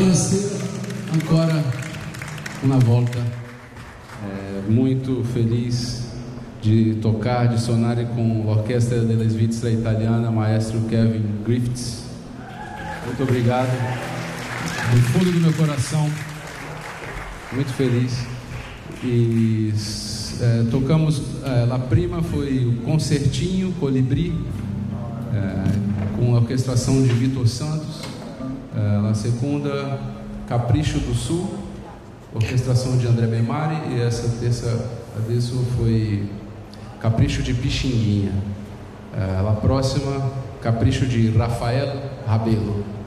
Buonasera, ancora una volta. Muito feliz de tocar, de sonar com a Orquestra della Svizzera Italiana, maestro Kevin Griffiths. Muito obrigado. Do fundo do meu coração. Muito feliz. E tocamos, La Prima foi o Concertinho Colibri, com a orquestração de Vitor Santos. La Segunda, Capricho do Sul, orquestração de André Memari. E essa terça adesso foi Capricho de Pixinguinha. La próxima, Capricho de Rafael Rabelo.